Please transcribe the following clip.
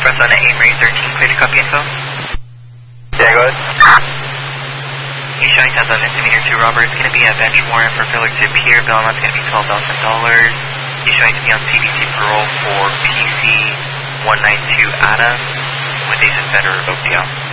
Express on Amory 13, clear to copy info? Yeah, go ahead. He's showing 10,000 centimeter to Robert. It's going to be a bench warrant for failure to appear. Bail amount's going to be $12,000. He's showing to be on CBC parole for PC 192 Adam with a suspender revoked out.